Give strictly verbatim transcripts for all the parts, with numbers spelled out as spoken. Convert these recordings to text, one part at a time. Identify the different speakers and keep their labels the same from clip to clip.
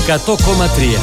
Speaker 1: εκατό κόμμα τρία.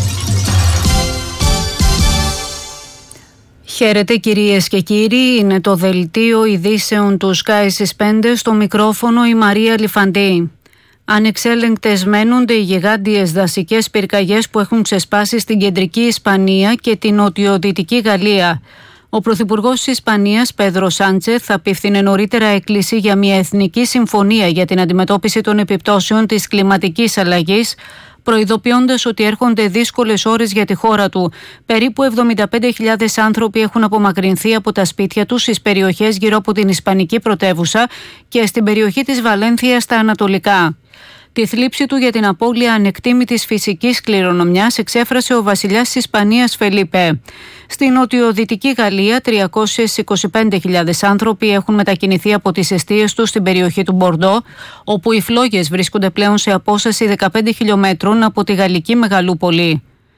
Speaker 2: Χαίρετε κυρίες και κύριοι, είναι το δελτίο ειδήσεων του Sky στις πέντε, στο μικρόφωνο η Μαρία Λιφαντή. Ανεξέλεγκτες μένονται οι γιγάντιες δασικές πυρκαγιές που έχουν ξεσπάσει στην κεντρική Ισπανία και την νοτιοδυτική Γαλλία. Ο Πρωθυπουργός της Ισπανίας, Πέδρο Σάντσεθ, θα απίφθινε νωρίτερα έκκληση για μια εθνική συμφωνία για την αντιμετώπιση των επιπτώσεων της κλιματικής αλλαγής, προειδοποιώντας ότι έρχονται δύσκολες ώρες για τη χώρα του. Περίπου εβδομήντα πέντε χιλιάδες άνθρωποι έχουν απομακρυνθεί από τα σπίτια τους στις περιοχές γύρω από την Ισπανική πρωτεύουσα και στην περιοχή της Βαλένθιας στα ανατολικά. Τη θλίψη του για την απώλεια ανεκτήμητης φυσικής κληρονομιάς εξέφρασε ο βασιλιάς της Ισπανίας Φελίπε. Στην νοτιοδυτική Γαλλία, τριακόσιες είκοσι πέντε χιλιάδες άνθρωποι έχουν μετακινηθεί από τις εστίες τους στην περιοχή του Μπορντό, όπου οι φλόγες βρίσκονται πλέον σε απόσταση δεκαπέντε χιλιομέτρων από τη γαλλική μεγαλούπολη.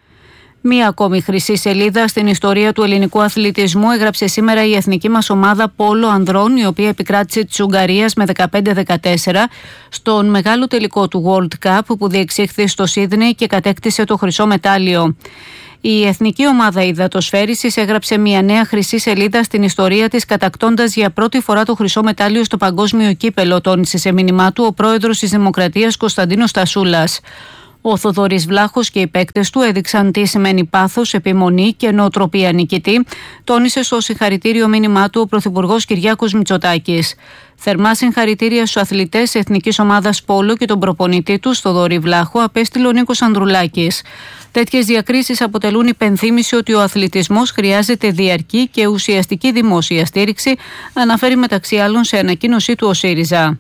Speaker 2: Μία ακόμη χρυσή σελίδα στην ιστορία του ελληνικού αθλητισμού έγραψε σήμερα η εθνική μας ομάδα πόλο ανδρών, η οποία επικράτησε της Ουγγαρίας με δεκαπέντε δεκατέσσερα στον μεγάλο τελικό του World Cup που διεξήχθη στο Σίδνεϊ και κατέκτησε το χρυσό μετάλλιο. Η εθνική ομάδα υδατοσφαίρισης έγραψε μια νέα χρυσή σελίδα στην ιστορία της, κατακτώντας για πρώτη φορά το χρυσό μετάλλιο στο παγκόσμιο κύπελο, τόνισε σε μήνυμά του ο πρόεδρος της Δημοκρατίας Κωνσταντίνος Τασούλας. Ο Θοδωρής Βλάχος και οι παίκτες του έδειξαν τι σημαίνει πάθος, επιμονή και νοοτροπία νικητή, τόνισε στο συγχαρητήριο μήνυμά του ο Πρωθυπουργός Κυριάκος Μητσοτάκης. Θερμά συγχαρητήρια στους αθλητές εθνικής ομάδας πόλο και τον προπονητή του, Θοδωρή Βλάχο, απέστειλε ο Νίκος Ανδρουλάκης. Τέτοιες διακρίσεις αποτελούν υπενθύμηση ότι ο αθλητισμός χρειάζεται διαρκή και ουσιαστική δημόσια στήριξη, αναφέρει μεταξύ άλλων σε ανακοίνωσή του ο ΣΥΡΙΖΑ.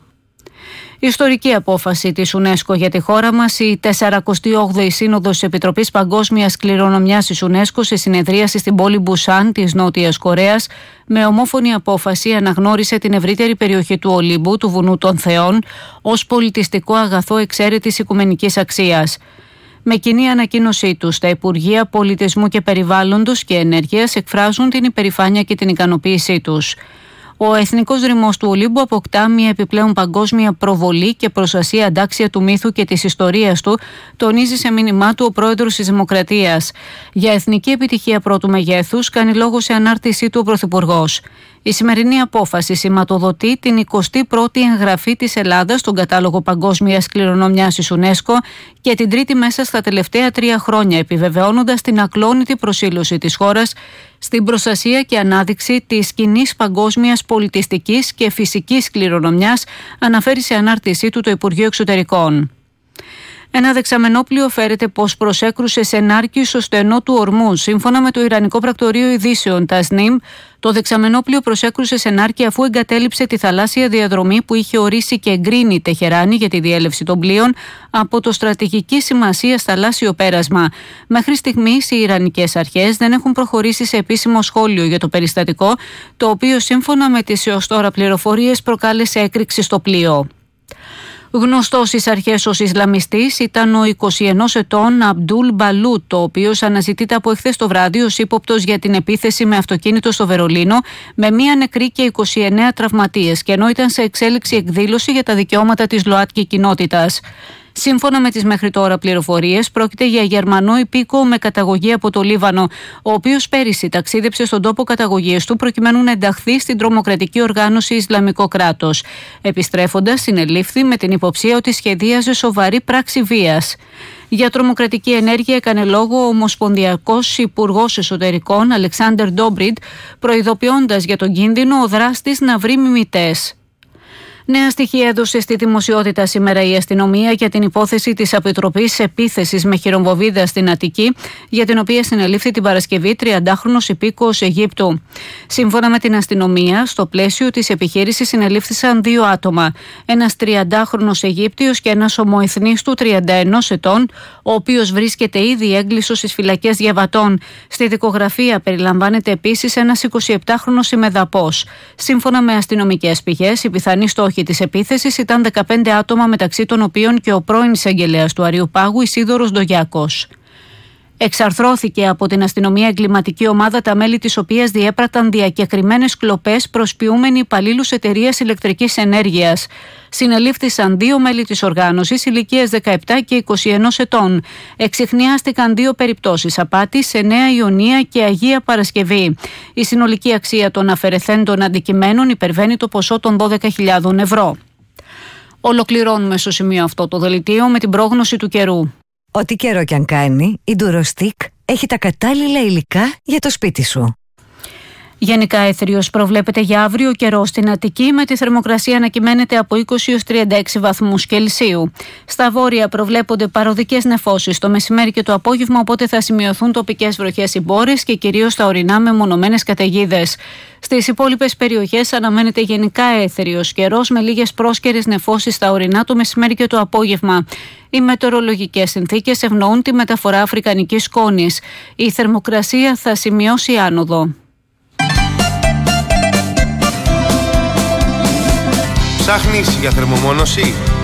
Speaker 2: Ιστορική απόφαση της UNESCO για τη χώρα μας, η σαράντα όγδοη Σύνοδος της Επιτροπής Παγκόσμιας Κληρονομιάς της UNESCO σε συνεδρίαση στην πόλη Μπουσάν της Νότιας Κορέας, με ομόφωνη απόφαση αναγνώρισε την ευρύτερη περιοχή του Ολύμπου, του βουνού των Θεών, ως πολιτιστικό αγαθό εξαίρετης οικουμενικής αξίας. Με κοινή ανακοίνωσή τους, τα Υπουργεία Πολιτισμού και Περιβάλλοντος και Ενέργειας εκφράζουν την υπερηφάνεια και την ικανοποίησή τους. Ο Εθνικός Δρυμός του Ολύμπου αποκτά μια επιπλέον παγκόσμια προβολή και προστασία αντάξια του μύθου και της ιστορίας του, τονίζει σε μήνυμά του ο πρόεδρος της Δημοκρατίας. Για εθνική επιτυχία πρώτου μεγέθους κάνει λόγο σε ανάρτησή του ο Πρωθυπουργός. Η σημερινή απόφαση σηματοδοτεί την εικοστή πρώτη εγγραφή της Ελλάδας στον κατάλογο παγκόσμιας κληρονομιάς της UNESCO και την τρίτη μέσα στα τελευταία τρία χρόνια, επιβεβαιώνοντας την ακλόνητη προσήλωση της χώρας στην προστασία και ανάδειξη της κοινής παγκόσμιας πολιτιστικής και φυσικής κληρονομιάς, αναφέρει σε ανάρτησή του το Υπουργείο Εξωτερικών. Ένα δεξαμενόπλιο φέρεται πως προσέκρουσε σε ενάρκη στο στενό του Ορμούζ. Σύμφωνα με το Ιρανικό Πρακτορείο Ειδήσεων Τασνίμ, το δεξαμενόπλιο προσέκρουσε σε ενάρκη αφού εγκατέλειψε τη θαλάσσια διαδρομή που είχε ορίσει και εγκρίνει η Τεχεράνη για τη διέλευση των πλοίων από το στρατηγική σημασία θαλάσσιο πέρασμα. Μέχρι στιγμής οι Ιρανικές αρχές δεν έχουν προχωρήσει σε επίσημο σχόλιο για το περιστατικό, το οποίο σύμφωνα με τις έως τώρα πληροφορίες προκάλεσε έκρηξη στο πλοίο. Γνωστός στις αρχές ως Ισλαμιστής ήταν ο είκοσι ενός ετών Αμπντούλ Μπαλούτ, ο οποίος αναζητείται από εχθές το βράδυ ως ύποπτος για την επίθεση με αυτοκίνητο στο Βερολίνο, με μία νεκρή και είκοσι εννέα τραυματίες, και ενώ ήταν σε εξέλιξη εκδήλωση για τα δικαιώματα της ΛΟΑΤΚΙ κοινότητας. Σύμφωνα με τις μέχρι τώρα πληροφορίες, πρόκειται για Γερμανό υπήκοο με καταγωγή από το Λίβανο, ο οποίος πέρυσι ταξίδεψε στον τόπο καταγωγής του προκειμένου να ενταχθεί στην τρομοκρατική οργάνωση Ισλαμικό κράτος. Επιστρέφοντας, συνελήφθη με την υποψία ότι σχεδίαζε σοβαρή πράξη βίας. Για τρομοκρατική ενέργεια έκανε λόγο ο Ομοσπονδιακός Υπουργός Εσωτερικών Αλεξάντερ Ντόμπριντ, προειδοποιώντας για τον κίνδυνο ο δράστης να βρει μιμητές. Νέα στοιχεία έδωσε στη δημοσιότητα σήμερα η αστυνομία για την υπόθεση της αποτροπής επίθεσης με χειρομβοβίδα στην Αττική, για την οποία συνελήφθη την Παρασκευή τριαντάχρονος υπήκοος Αιγύπτου. Σύμφωνα με την αστυνομία, στο πλαίσιο της επιχείρησης συνελήφθησαν δύο άτομα. Ένας τριαντάχρονος Αιγύπτιος και ένας ομοεθνής του τριάντα ενός ετών, ο οποίος βρίσκεται ήδη έγκλειστος στις φυλακές διαβατών. Στη δικογραφία περιλαμβάνεται επίσης ένας εικοσιεπτάχρονος ημεδαπός. Σύμφωνα με αστυνομικές πηγές, η πιθανή στόχη της επίθεσης ήταν δεκαπέντε άτομα, μεταξύ των οποίων και ο πρώην εισαγγελέας του Αριουπάγου Ισίδωρος Ντογιάκος. Εξαρθρώθηκε από την αστυνομία εγκληματική ομάδα, τα μέλη της οποίας διέπρακταν διακεκριμένες κλοπές προσποιούμενοι υπαλλήλους εταιρείας ηλεκτρικής ενέργειας. Συνελήφθησαν δύο μέλη της οργάνωσης ηλικίας δεκαεπτά και είκοσι ένα ετών. Εξιχνιάστηκαν δύο περιπτώσεις απάτης σε Νέα Ιωνία και Αγία Παρασκευή. Η συνολική αξία των αφαιρεθέντων αντικειμένων υπερβαίνει το ποσό των δώδεκα χιλιάδες ευρώ. Ολοκληρώνουμε στο σημείο αυτό το δελτίο με την πρόγνωση του καιρού.
Speaker 1: Ό,τι καιρό κι αν κάνει, η Durostick έχει τα κατάλληλα υλικά για το σπίτι σου.
Speaker 2: Γενικά έθριος προβλέπεται για αύριο καιρό στην Αττική, με τη θερμοκρασία να κυμαίνεται από είκοσι έως τριάντα έξι βαθμούς Κελσίου. Στα βόρεια προβλέπονται παροδικές νεφώσεις το μεσημέρι και το απόγευμα, οπότε θα σημειωθούν τοπικές βροχές ή μπόρες και κυρίως στα ορεινά μεμονωμένες καταιγίδες. Στις υπόλοιπες περιοχές αναμένεται γενικά έθριος καιρός με λίγες πρόσκαιρες νεφώσεις στα ορεινά το μεσημέρι και το απόγευμα. Οι μετεωρολογικές συνθήκες ευνοούν τη μεταφορά αφρικανικής σκόνης. Η θερμοκρασία θα σημειώσει άνοδο.
Speaker 3: Ψάχνεις για θερμομόνωση?